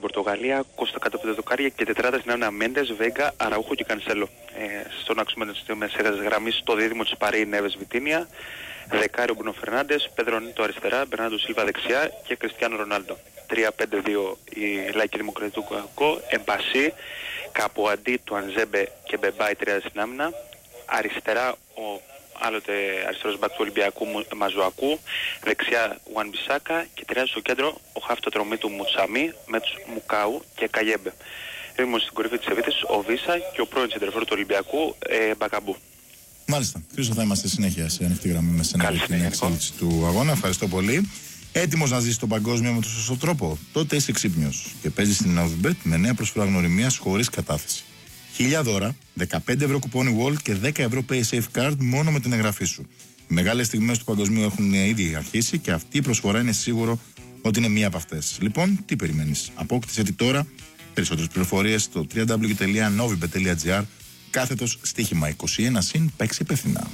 Πορτογαλία, Κώστα κάτω από τα δοκάρια και τετράδα στην άμυνα Μέντες, Βέγκα, Αραούχο και Κανσέλο. Στον άξονα της μεσαίας γραμμής το δίδυμο της Παρί, Νέβες, Βιτίνια, δεκάριο Μπουνο Φερνάντες, Πέδρο Νίτο αριστερά, Μπερνάντο Σίλβα δεξιά και Κριστιάνο Ρονάλντο. 3-5-2 η Λαϊκή Δημοκρατία του Κακό, Εμπασί, Καπουαντί του Ανζέμπε και Μπεμπάι τριάδα στην άμυνα. Αριστερά ο άλλοτε αριστερός μπακ του Ολυμπιακού Μαζουακού, δεξιά Ουαν Μπισάκα και τριάδα στο κέντρο ο χάφτο τρομή του Μουτσαμί με τους Μουκάου και Καγιέμπε. Ήμουν στην κορυφή της επίθεσης ο Βίσα και ο πρώην σεντερφόρ του Ολυμπιακού Μπακαμπού. Μάλιστα. Χρήστο, θα είμαστε συνέχεια σε ανοιχτή γραμμή με σενάριο την εξέλιξη του αγώνα. Ευχαριστώ πολύ. Έτοιμος να ζήσεις τον παγκόσμιο με τον σωστό τρόπο? Τότε είσαι ξύπνιος και παίζεις στην Novibet με νέα προσφορά γνωριμίας χωρίς κατάθεση. 1.000 δώρα, 15 ευρώ κουπόνι Wall και 10 ευρώ Pay Safe Card μόνο με την εγγραφή σου. Οι μεγάλες στιγμές του παγκοσμίου έχουν ήδη αρχίσει και αυτή η προσφορά είναι σίγουρο ότι είναι μία από αυτές. Λοιπόν, τι περιμένεις? Απόκτησε τη τώρα. Περισσότερες πληροφορίες στο www.novibet.gr κάθετος στοίχημα 21 συν παίξει υπεύθυνα.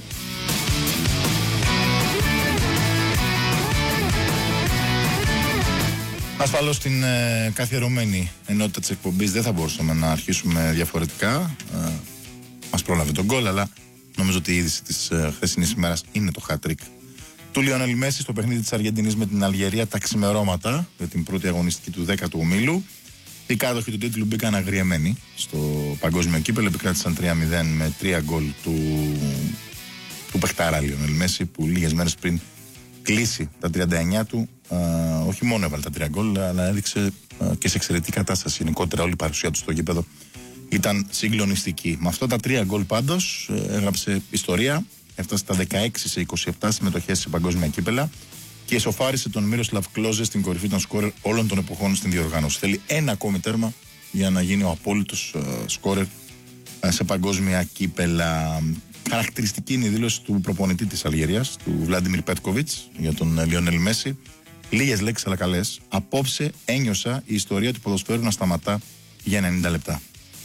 Ασφαλώς στην καθιερωμένη ενότητα της εκπομπής δεν θα μπορούσαμε να αρχίσουμε διαφορετικά. Μας πρόλαβε τον γκολ, αλλά νομίζω ότι η είδηση της χθεσινής ημέρας είναι το hat-trick του Λιονέλ Μέση στο παιχνίδι της Αργεντινής με την Αλγερία τα ξημερώματα για την πρώτη αγωνιστική του 10ου ομίλου. Οι κάτοχοι του τίτλου μπήκαν αγριεμένοι στο παγκόσμιο κύπελλο, επικράτησαν 3-0 με 3 γκολ του παιχτάρα Λιονέλ Μέση, που λίγες μέρες πριν κλείσει τα 39 του, όχι μόνο έβαλε τα 3 γκολ, αλλά έδειξε και σε εξαιρετική κατάσταση. Γενικότερα όλη η παρουσία του στο γήπεδο ήταν συγκλονιστική. Με αυτά τα 3 γκολ πάντως έγραψε ιστορία, έφτασε στα 16 σε 27 συμμετοχές σε παγκόσμια κύπελλα και εσωφάρισε τον Μίροσλαβ Κλόζε στην κορυφή των σκόρερ όλων των εποχών στην διοργάνωση. Θέλει ένα ακόμη τέρμα για να γίνει ο απόλυτος σκόρερ σε παγκόσμια κύπελλα. Χαρακτηριστική είναι η δήλωση του προπονητή της Αλγερίας, του Βλάντιμιρ Πέτκοβιτς, για τον Λιονέλ Μέση. Λίγες λέξεις αλλά καλές. Απόψε ένιωσα η ιστορία του ποδοσφαίρου να σταματά για 90 λεπτά.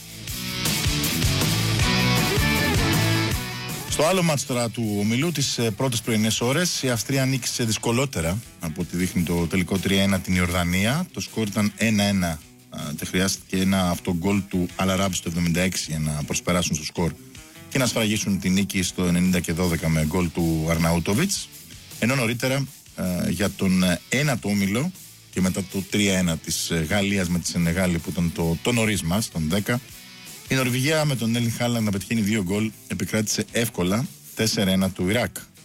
Στο άλλο μάτς τώρα του ομιλού, τις πρώτες πρωινές ώρες, η Αυστρία νίκησε δυσκολότερα από ό,τι δείχνει το τελικό 3-1 την Ιορδανία. Το σκορ ήταν 1-1 και χρειάστηκε ένα αυτογκόλ του Αλαράμπ στο 76 για να προσπεράσουν στο σκορ και να σφραγίσουν τη νίκη στο 90 και 12 με γκολ του Αρναούτοβιτς. Ενώ νωρίτερα για τον ένατο όμιλο και μετά το 3-1 της Γαλλίας με τη Σενεγάλη που ήταν το νωρίς μας, τον 10, η Νορβηγία με τον Έλιν Χάλαντ να πετυχαίνει 2 γκολ επικράτησε εύκολα 4-1 του Ιράκ.